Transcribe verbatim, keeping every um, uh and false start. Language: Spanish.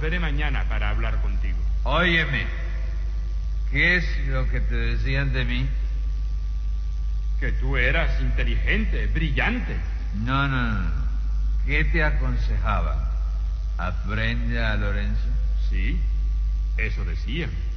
volveré mañana para hablar contigo. Óyeme, ¿qué es lo que te decían de mí? Que tú eras inteligente, brillante. No, no, no. ¿Qué te aconsejaba? ¿Aprende a Lorenzo? Sí, eso decían.